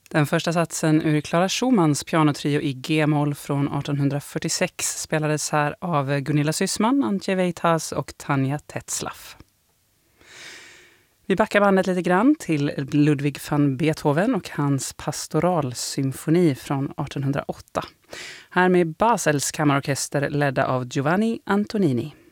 Den första satsen ur Clara Schumanns pianotrio i G-moll från 1846 spelades här av Gunilla Syssman, Antje Weitas och Tanja Tetzlaff. Vi backar bandet lite grann till Ludwig van Beethoven och hans pastoralsymfoni från 1808. Här med Basels kammarorkester ledda av Giovanni Antonini.